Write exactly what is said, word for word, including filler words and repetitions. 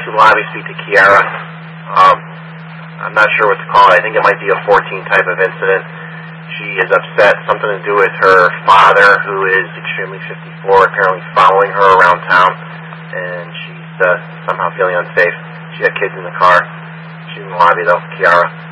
to the lobby, speak to Kiara. Um, I'm not sure what to call it. I think it might be a fourteen type of incident. She is upset, something to do with her father, who is extremely fifty-four, apparently following her around town, and she's uh, somehow feeling unsafe. She had kids in the car. She's in the lobby, though, Kiara.